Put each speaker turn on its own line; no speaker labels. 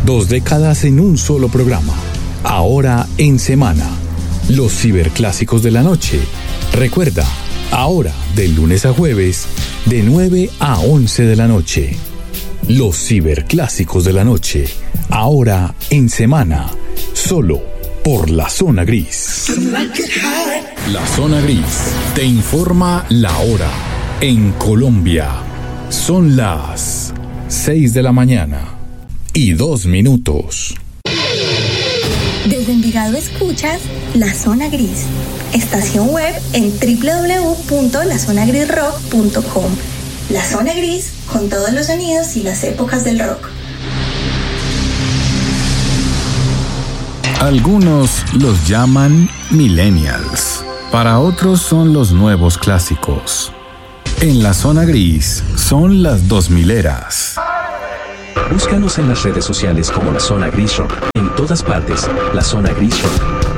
2 décadas en un solo programa. Ahora en semana. Los ciberclásicos de la noche. Recuerda, ahora de lunes a jueves, de 9 a 11 de la noche. Los ciberclásicos de la noche. Ahora en semana. Solo por La Zona Gris. La Zona Gris te informa la hora en Colombia. Son las 6 de la mañana y 2 minutos.
Desde Envigado escuchas La Zona Gris, estación web en www.lazonagrisrock.com. La Zona Gris con todos los sonidos y las épocas del rock.
Algunos los llaman millennials, para otros son los nuevos clásicos. En La Zona Gris son las 2000eras.
Búscanos en las redes sociales como La Zona Gris Rock. En todas partes, La Zona Gris Rock.